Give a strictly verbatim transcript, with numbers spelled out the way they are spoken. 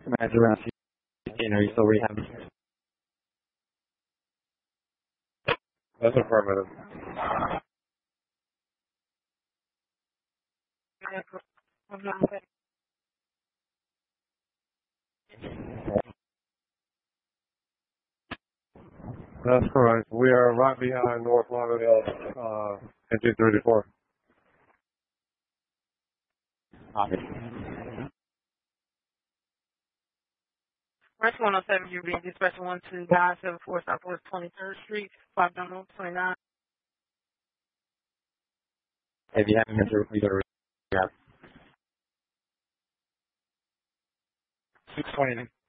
Commander around sixteen, are you still rehabbing? That's affirmative. That's correct. We are right behind North Lauderdale, uh, at two thirty-four. Copy. First one oh seven, you're being dispatched one to nine seven four Southwest twenty-third Street, five Donald twenty-nine. If you haven't been through, we go to rehab. six twenty-nine.